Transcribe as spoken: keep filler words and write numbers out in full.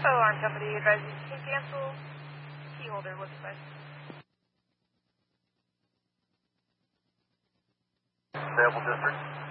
Alarm company advises you can cancel. Key holder was advised. Stable district.